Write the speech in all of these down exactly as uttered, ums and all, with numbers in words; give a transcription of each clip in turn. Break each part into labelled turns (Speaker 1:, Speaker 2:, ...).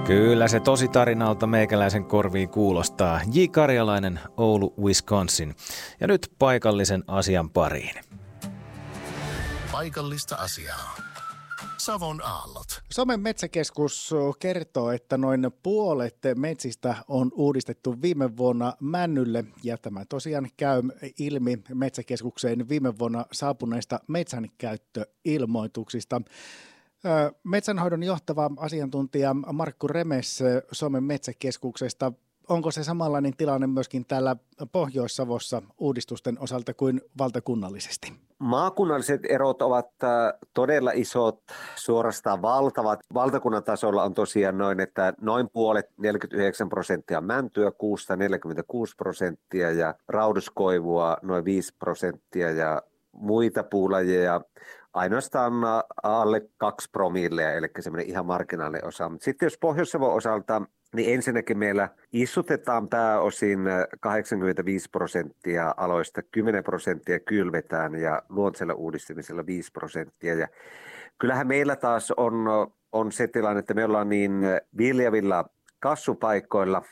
Speaker 1: Kyllä se tosi tarinalta meikäläisen korviin kuulostaa. J. Karjalainen, Oulu, Wisconsin. Ja nyt paikallisen asian pariin.
Speaker 2: Paikallista asiaa. Savon aallot.
Speaker 3: Suomen metsäkeskus kertoo, että noin puolet metsistä on uudistettu viime vuonna männylle, ja tämä tosiaan käy ilmi Metsäkeskukseen viime vuonna saapuneista metsänkäyttöilmoituksista. Metsänhoidon johtava asiantuntija Markku Remes Suomen metsäkeskuksesta. Onko se samanlainen tilanne myöskin täällä Pohjois-Savossa uudistusten osalta kuin valtakunnallisesti?
Speaker 4: Maakunnalliset erot ovat todella isot, suorastaan valtavat. Valtakunnan tasolla on tosiaan noin, että noin puolet, neljäkymmentäyhdeksän prosenttia mäntyä, kuusta neljäkymmentäkuusi prosenttia ja rauduskoivua noin viisi prosenttia ja muita puulajeja ainoastaan alle kaksi promillea, eli semmoinen ihan marginaalinen osa. Mutta sitten jos Pohjois-Savon osalta, niin ensinnäkin meillä istutetaan pääosin kahdeksankymmentäviisi prosenttia aloista, kymmenen prosenttia kylvetään ja luontaisella uudistamisella viisi prosenttia. Ja kyllähän meillä taas on, on se tilanne, että me ollaan niin viljavilla kasvupaikoilla,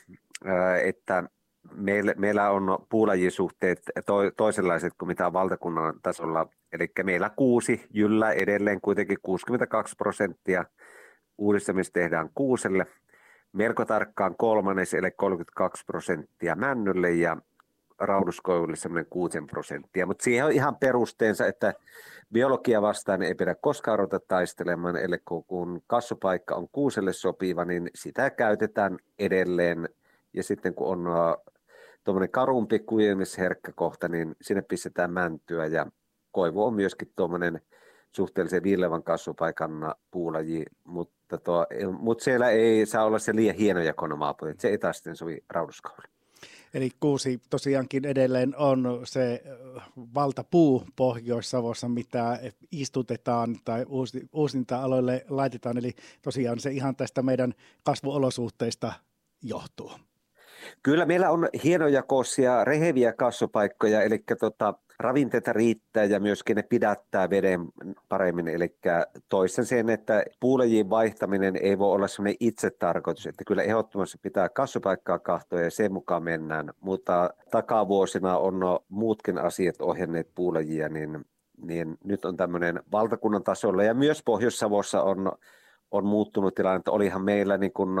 Speaker 4: että meillä, meillä on puulajisuhteet to, toisenlaiset kuin mitä on valtakunnan tasolla. Eli meillä kuusi jyllä edelleen kuitenkin kuusikymmentäkaksi prosenttia uudistamista tehdään kuuselle. Melko tarkkaan kolmannes, eli kolmekymmentäkaksi prosenttia männylle ja rauduskoivulle semmoinen kuusi prosenttia. Mutta siihen on ihan perusteensa, että biologia vastaan ei pidä koskaan ruveta taistelemaan, eli kun kasvupaikka on kuuselle sopiva, niin sitä käytetään edelleen. Ja sitten kun on tuommoinen karumpi kuivumisherkkä kohta, niin sinne pistetään mäntyä ja koivu on myöskin tuommoinen suhteellisen viilevan kasvupaikan puulaji, mutta, tuo, mutta siellä ei saa olla se liian hienojakona maapuoli, se ei taas sitten sovi rauduskouluun.
Speaker 3: Eli kuusi tosiaankin edelleen on se valtapuu Pohjois-Savossa, mitä istutetaan tai uusinta-aloille laitetaan, eli tosiaan se ihan tästä meidän kasvuolosuhteista johtuu.
Speaker 4: Kyllä meillä on hienojakoisia, reheviä kasvupaikkoja, eli tota, ravinteita riittää ja myöskin ne pidättää veden paremmin. Eli toistan sen, että puulajien vaihtaminen ei voi olla sellainen itsetarkoitus, että kyllä ehdottomasti pitää kasvupaikkaa kahtoa ja sen mukaan mennään. Mutta takavuosina on muutkin asiat ohjanneet puulajia, niin, niin nyt on tämmöinen valtakunnan tasolla ja myös Pohjois-Savossa on, on muuttunut tilanne, että olihan meillä niin kuin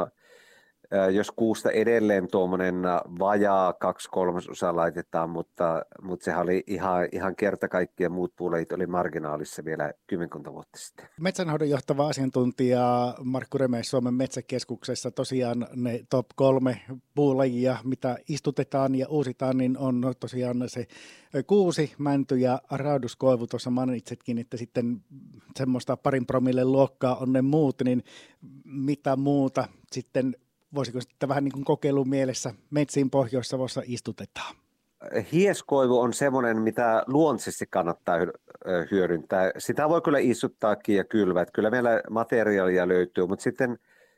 Speaker 4: jos kuusta edelleen tuommoinen vajaa kaksi kolmasosaa laitetaan, mutta, mutta sehän oli ihan, ihan kerta kaikkiaan muut puulajit oli marginaalissa vielä kymmenkunta vuotta sitten.
Speaker 3: Metsänhoidon johtava asiantuntija Markku Remes Suomen metsäkeskuksessa, tosiaan ne top kolme puulajia, mitä istutetaan ja uusitaan, niin on tosiaan se kuusi, mänty ja rauduskoivu. Tuossa mainitsetkin, että sitten semmoista parin promille luokkaa on ne muut, niin mitä muuta sitten voisiko sitten vähän niin kuin kokeilun mielessä metsiin Pohjois-Savossa istutetaan?
Speaker 4: Hieskoivu on semmoinen, mitä luontaisesti kannattaa hyödyntää. Sitä voi kyllä istuttaakin ja kylvää. Kyllä meillä materiaalia löytyy, mutta sitten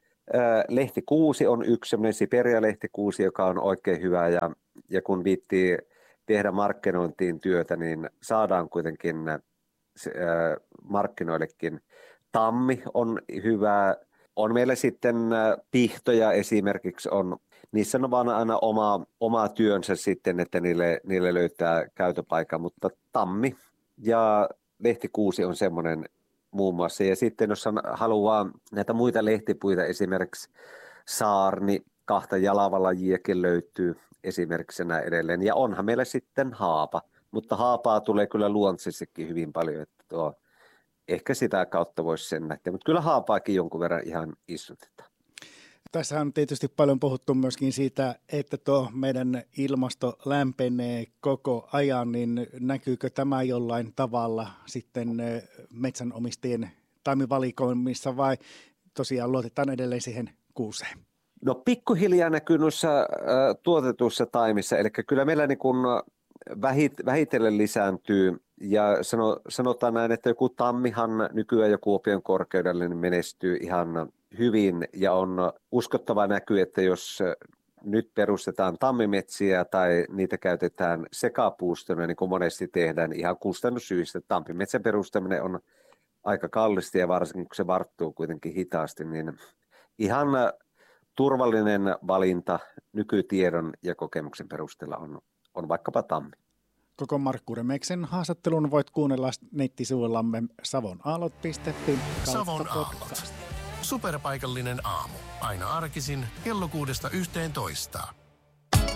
Speaker 4: lehtikuusi on yksi semmoinen Siperia-lehtikuusi, joka on oikein hyvä. Ja, ja kun viittii tehdä markkinointiin työtä, niin saadaan kuitenkin markkinoillekin. Tammi on hyvä. On meillä sitten pihtoja esimerkiksi, on, niissä on vaan aina oma, oma työnsä sitten, että niille, niille löytää käytöpaikan, mutta tammi ja lehtikuusi on semmoinen muun muassa. Ja sitten jos haluaa näitä muita lehtipuita, esimerkiksi saarni, kahta jalavalajiakin löytyy esimerkiksi näin edelleen. Ja onhan meillä sitten haapa, mutta haapaa tulee kyllä luontaisestikin hyvin paljon, että tuo ehkä sitä kautta voisi sen nähdä, mutta kyllä haapaakin jonkun verran ihan istutetaan.
Speaker 3: Tässä on tietysti paljon puhuttu myöskin siitä, että tuo meidän ilmasto lämpenee koko ajan, niin näkyykö tämä jollain tavalla sitten metsänomistajien taimivalikoimissa vai tosiaan luotetaan edelleen siihen kuuseen?
Speaker 4: No pikkuhiljaa näkyy noissa äh, tuotetuissa taimissa, eli kyllä meillä niin kun vähit, vähitellen lisääntyy. Ja sano, sanotaan näin, että joku tammihan nykyään jo Kuopion korkeudelle niin menestyy ihan hyvin ja on uskottava näky, että jos nyt perustetaan tammimetsiä tai niitä käytetään sekapuustona, niin kuin monesti tehdään ihan kustannussyistä. Tampimetsän perustaminen on aika kallista ja varsinkin kun se varttuu kuitenkin hitaasti, niin ihan turvallinen valinta nykytiedon ja kokemuksen perusteella on, on vaikkapa tammi.
Speaker 3: Koko Markku Remeksen haastattelun voit kuunnella nettisivuillamme savonaallot piste fi
Speaker 2: Savon
Speaker 3: kautta
Speaker 2: aallot.
Speaker 3: podcast.
Speaker 2: Superpaikallinen aamu. Aina arkisin kello kuudesta yhteentoista.